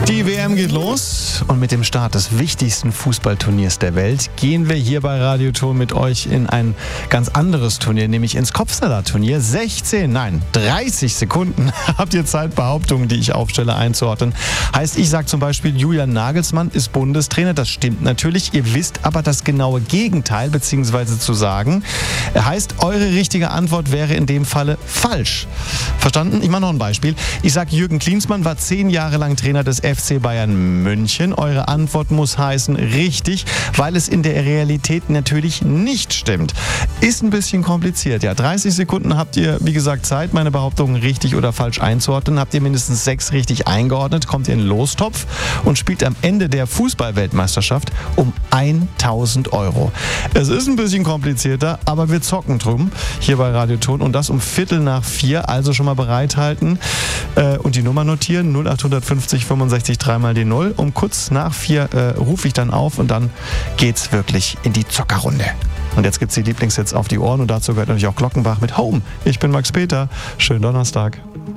Die WM geht los und mit dem Start des wichtigsten Fußballturniers der Welt gehen wir hier bei Radio Ton mit euch in ein ganz anderes Turnier, nämlich ins Kopfsalat-Turnier. 30 Sekunden habt ihr Zeit, Behauptungen, die ich aufstelle, einzuordnen. Heißt, ich sage zum Beispiel, Julian Nagelsmann ist Bundestrainer. Das stimmt natürlich. Ihr wisst aber das genaue Gegenteil, beziehungsweise zu sagen. Heißt, eure richtige Antwort wäre in dem Falle falsch. Verstanden? Ich mache noch ein Beispiel. Ich sage, Jürgen Klinsmann war 10 Jahre lang Trainer des FC Bayern München. Eure Antwort muss heißen richtig, weil es in der Realität natürlich nicht stimmt. Ist ein bisschen kompliziert. Ja, 30 Sekunden habt ihr, wie gesagt, Zeit, meine Behauptungen richtig oder falsch einzuordnen. Habt ihr mindestens 6 richtig eingeordnet, kommt ihr in den Lostopf und spielt am Ende der Fußball-Weltmeisterschaft um 1.000 €. Es ist ein bisschen komplizierter, aber wir zocken drum hier bei Radio Ton und das um 3:15. Also schon mal bereithalten und die Nummer notieren. 0850 65 3 mal die 0. Um kurz nach 4 rufe ich dann auf und dann geht's wirklich in die Zockerrunde. Und jetzt gibt's die Lieblingshits auf die Ohren und dazu gehört natürlich auch Glockenbach mit Home. Ich bin Max Peter. Schönen Donnerstag.